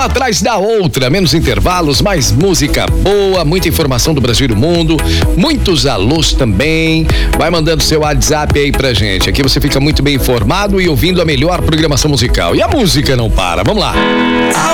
Atrás da outra, menos intervalos, mais música boa, muita informação do Brasil e do mundo, muitos alôs também. Vai mandando seu WhatsApp aí pra gente. Aqui você fica muito bem informado e ouvindo a melhor programação musical. E a música não para. Vamos lá.